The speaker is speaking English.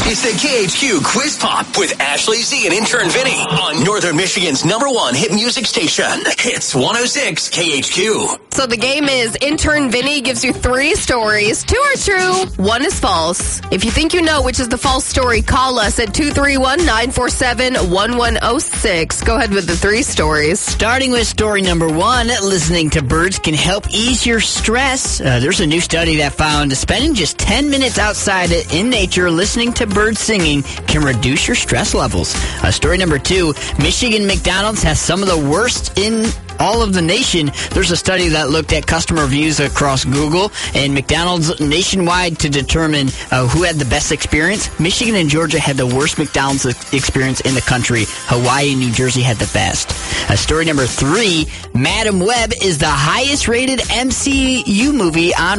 It's the KHQ Quiz Pop with Ashley Z and intern Vinny on Northern Michigan's #1 hit music station. Hits 106 KHQ. So the game is intern Vinny gives you 3 stories. 2 are true, 1 is false. If you think you know which is the false story, call us at 231-947-1106. Go ahead with the 3 stories. Starting with story number 1, listening to birds can help ease your stress. There's a new study that found spending just 10 minutes outside in nature listening to birds singing can reduce your stress levels. Story number 2, Michigan McDonald's has some of the worst in all of the nation. There's a study that looked at customer reviews across Google and McDonald's nationwide to determine who had the best experience. Michigan and Georgia had the worst McDonald's experience in the country. Hawaii and New Jersey had the best. Story number 3, Madam Web is the highest rated MCU movie on